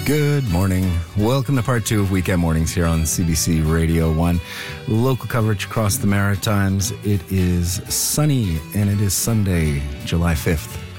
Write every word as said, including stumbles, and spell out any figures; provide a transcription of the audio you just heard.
Good morning. Welcome to part two of Weekend Mornings here on C B C Radio one. Local coverage across the Maritimes. It is sunny and it is Sunday, July fifth.